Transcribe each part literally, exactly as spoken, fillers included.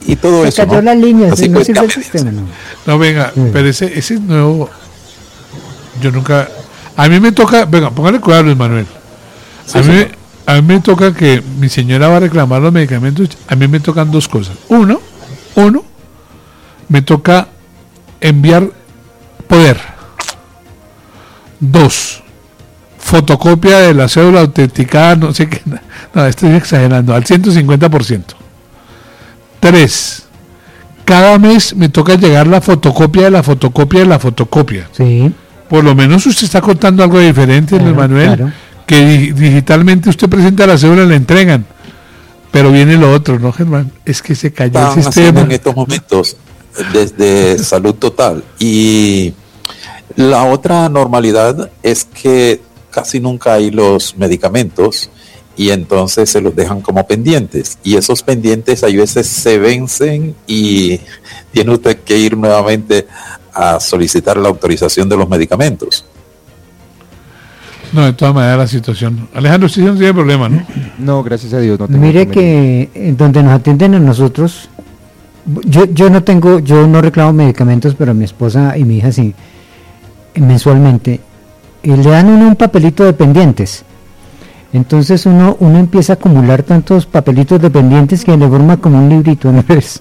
y todo se eso. cayó ¿no? la línea, Así no que sirve el sistema, ¿no? No, venga, sí. Pero ese, ese nuevo, yo nunca, a mí me toca, venga, póngale cuidado, Luis Manuel. Sí, a, mí, a mí me toca que mi señora va a reclamar los medicamentos, a mí me tocan dos cosas. Uno, uno, me toca enviar poder. Dos, fotocopia de la cédula autenticada, no sé qué, no, estoy exagerando, al ciento cincuenta por ciento. Tres, cada mes me toca llegar la fotocopia de la fotocopia de la fotocopia. Sí. Por lo menos usted está contando algo diferente, claro, Luis Manuel, claro. Que di- digitalmente usted presenta la cédula y la entregan. Pero viene lo otro, ¿no, Germán? Es que se cayó Están el sistema. En estos momentos, desde Salud Total. Y la otra normalidad es que casi nunca hay los medicamentos y entonces se los dejan como pendientes. Y esos pendientes a veces se vencen y tiene usted que ir nuevamente a solicitar la autorización de los medicamentos. No, de todas maneras la situación. Alejandro, usted no tiene problema, ¿no? No, gracias a Dios no tengo. Mire que eh, donde nos atienden a nosotros, yo yo no tengo, yo no reclamo medicamentos, pero mi esposa y mi hija sí, mensualmente, y le dan uno un papelito de pendientes. Entonces uno uno empieza a acumular tantos papelitos de pendientes que le forma como un librito, ¿no es?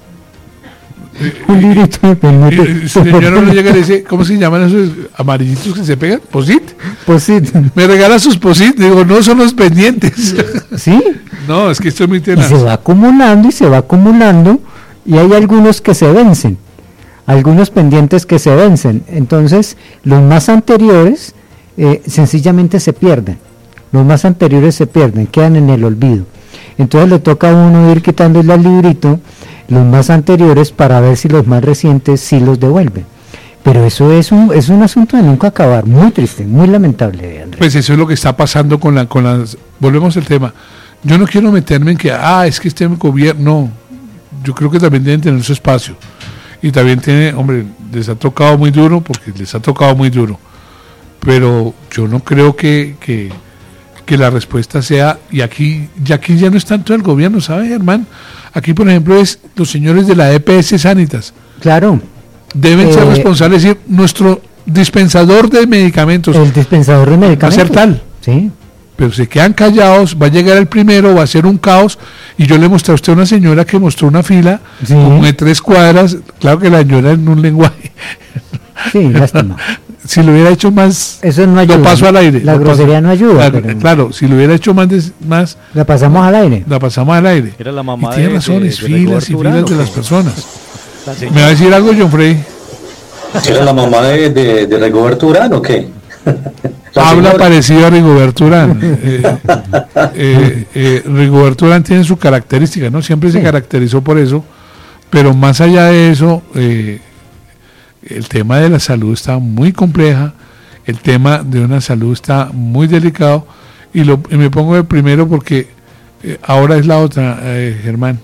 Un librito de pendientes. Señora no le llega y le dice, ¿cómo se llaman esos amarillitos que se pegan? ¿Posit? Posit. Me regala sus posit. Digo, no, son los pendientes. ¿Sí? No, es que esto es muy tenaz. Y se va acumulando y se va acumulando y hay algunos que se vencen. Algunos pendientes que se vencen. Entonces, los más anteriores eh, sencillamente se pierden. Los más anteriores se pierden, quedan en el olvido. Entonces le toca a uno ir quitándole al librito los más anteriores para ver si los más recientes sí los devuelven. Pero eso es un es un asunto de nunca acabar, muy triste, muy lamentable, Andrés. Pues eso es lo que está pasando con la con las volvemos al tema. Yo no quiero meterme en que ah, es que este gobierno, no. Yo creo que también deben tener su espacio. Y también tiene, hombre, les ha tocado muy duro porque les ha tocado muy duro. Pero yo no creo que que que la respuesta sea, y aquí, y aquí ya no es tanto el gobierno, ¿sabe, Germán? Aquí, por ejemplo, es los señores de la E P S Sanitas. Claro. Deben eh, ser responsables, y nuestro dispensador de medicamentos. El dispensador de medicamentos. Va a ser tal. Sí. Pero se quedan callados, va a llegar el primero, va a ser un caos. Y yo le mostré a usted una señora que mostró una fila, sí, como de tres cuadras, claro que la señora en un lenguaje. Sí, lástima. Si lo hubiera hecho más, eso no ayuda. Lo paso al aire. La grosería no ayuda. La, pero... Claro, si lo hubiera hecho más, de, más... La pasamos al aire. La pasamos al aire. Era la mamá y tiene de, razones, de, de filas y filas de las personas. ¿Me va a decir algo, John Frey? ¿Era la mamá de, de, de Rigoberto Urán o qué? Habla parecido a Rigoberto Urán. eh, eh, eh, Rigoberto Urán tiene su característica, ¿no? Siempre sí. se caracterizó por eso, pero más allá de eso, eh, el tema de la salud está muy compleja. El tema de una salud está muy delicado y, lo, y me pongo de primero porque eh, ahora es la otra, eh, Germán.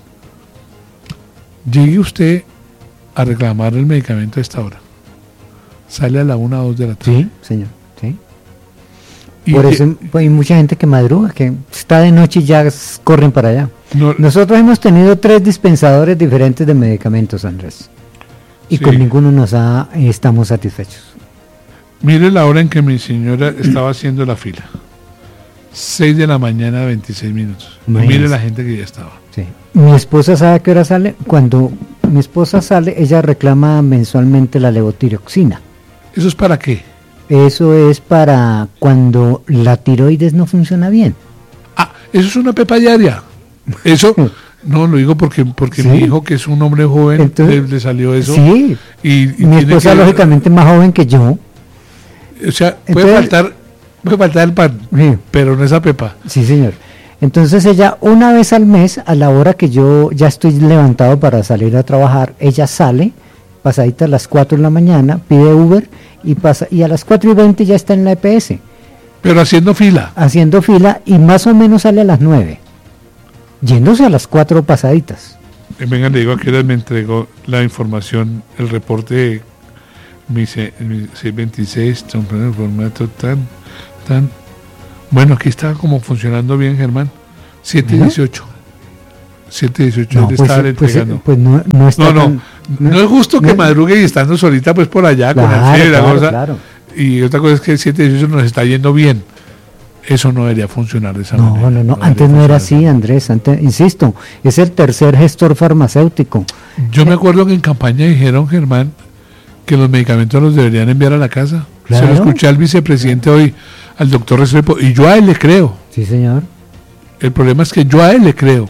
Llegue usted a reclamar el medicamento a esta hora. Sale a la una o dos de la tarde. Sí, señor. Sí. Por eso eh, hay mucha gente que madruga, que está de noche y ya corren para allá. No, Nosotros hemos tenido tres dispensadores diferentes de medicamentos, Andrés. Y sí. con ninguno nos ha, estamos satisfechos. Mire la hora en que mi señora estaba haciendo la fila. seis de la mañana, veintiséis minutos. Mire la gente que ya estaba. Sí. Mi esposa sabe a qué hora sale. Cuando mi esposa sale, ella reclama mensualmente la levotiroxina. ¿Eso es para qué? Eso es para cuando la tiroides no funciona bien. Ah, eso es una pepa diaria. Eso... No, lo digo porque porque ¿sí? mi hijo, que es un hombre joven, Entonces, le, le salió eso. Sí, y, y mi esposa que, lógicamente más joven que yo. O sea, puede Entonces, faltar puede faltar el pan, sí. pero no esa pepa. Sí, señor. Entonces ella una vez al mes, a la hora que yo ya estoy levantado para salir a trabajar, ella sale, pasadita a las cuatro de la mañana, pide Uber y pasa y a las cuatro y veinte ya está en la E P S. Pero haciendo fila. Haciendo fila y más o menos sale a las nueve. Yéndose a las cuatro pasaditas. Venga, le digo a que me entregó la información, el reporte de mi, mi seiscientos veintiséis, en formato tan, tan... Bueno, aquí está como funcionando bien, Germán. siete dieciocho. siete dieciocho No, de pues, estar pues, entregando. pues no, no está No, no, tan- no es justo que no- madrugue y estando solita pues por allá con Claro, el frío y la claro, cosa. claro. Y otra cosa es que el siete dieciocho nos está yendo bien. Eso no debería funcionar de esa No, manera. no, no, debería antes no era funcionar así, Andrés, antes, insisto, es el tercer gestor farmacéutico. Yo me acuerdo que en campaña dijeron, Germán, que los medicamentos los deberían enviar a la casa. Claro. Se lo escuché al vicepresidente hoy, al doctor Restrepo, y yo a él le creo. Sí, señor. El problema es que yo a él le creo.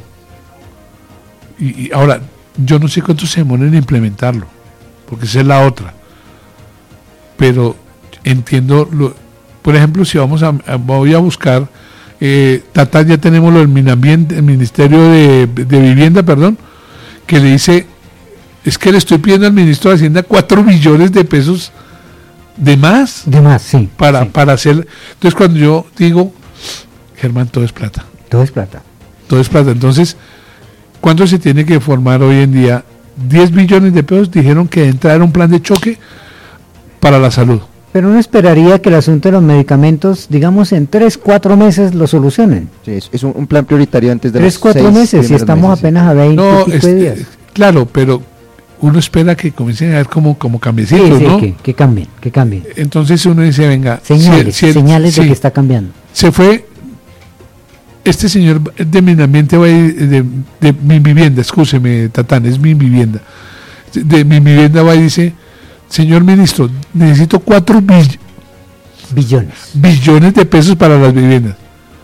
Y, y ahora, yo no sé cuánto se demoran en implementarlo, porque esa es la otra. Pero entiendo, lo, por ejemplo, si vamos a, a- voy a buscar, eh, Tata, ya tenemos lo del Minambiente, el Ministerio de, de Vivienda, perdón, que le dice, es que le estoy pidiendo al ministro de Hacienda cuatro millones de pesos de más De más, sí. para, sí. para hacer. Entonces, cuando yo digo, Germán, todo es plata. Todo es plata. Todo es plata. Entonces, ¿cuánto se tiene que formar hoy en día? diez billones de pesos dijeron que entrar un plan de choque para la salud. Pero uno esperaría que el asunto de los medicamentos, digamos, en tres, cuatro meses lo solucionen. Sí, es, es un, un plan prioritario antes de Tres, los cuatro seis meses, y primeros estamos meses, sí. apenas a veinte No, y pico este, de días. claro, pero uno espera que comiencen a ver como, como Sí, cambiecitos, sí, ¿no? que, que cambien, que cambien. Entonces uno dice, venga, si- Señales, si el- señales de sí, que está cambiando. se fue este señor de mi ambiente, de, de mi vivienda, escúcheme, Tatán, es mi vivienda. De mi vivienda va y dice, señor ministro, necesito cuatro bill- Billones. billones de pesos para las viviendas.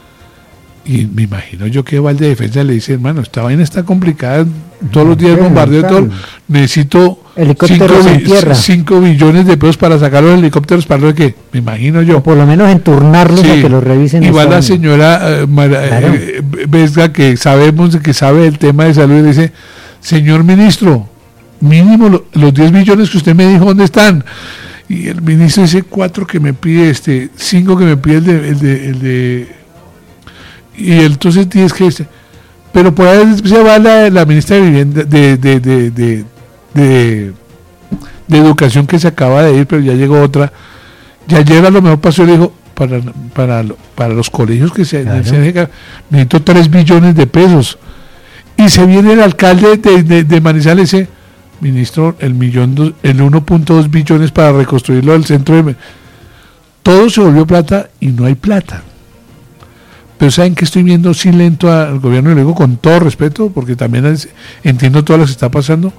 Y me imagino yo que va el de defensa le dice, hermano, esta vaina está complicada, todos los días Sí, bombardeo, todo, claro. necesito Helicópteros cinco en bi- tierra. cinco billones de pesos para sacar los helicópteros, ¿para lo que? Me imagino yo. O por lo menos en turnarlos a Sí, que los revisen. igual esta la vaina. señora eh, Mara- Claro. eh, Vesga, que sabemos que sabe el tema de salud, le dice, señor ministro, mínimo lo- los diez billones que usted me dijo, ¿dónde están? Y el ministro dice cuatro que me pide, este, cinco que me pide el de, el de, el de y entonces diez que este, pero por ahí se va la, la ministra de vivienda de, de, de, de, de, de educación que se acaba de ir, pero ya llegó otra. Y ayer a lo mejor pasó y le dijo, para, para, lo- para los colegios que se, Claro. se necesito tres billones de pesos. Y se viene el alcalde de, de, de Manizales y dice, ministro, el millón dos- el uno punto dos billones para reconstruirlo del centro de... Me-". Todo se volvió plata y no hay plata. Pero ¿saben que estoy viendo sí lento al gobierno? Y lo digo con todo respeto, porque también es- entiendo todo lo que está pasando.